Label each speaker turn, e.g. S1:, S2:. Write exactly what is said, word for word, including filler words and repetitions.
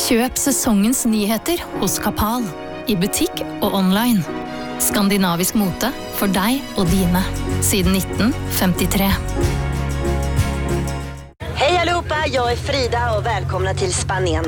S1: Kjøp sesongens nyheter hos Kapal, i butikk og online. Skandinavisk mote for deg og dine, siden nitten femtiotre.
S2: Hej allihopa, jag är Frida och välkomna till Spanien.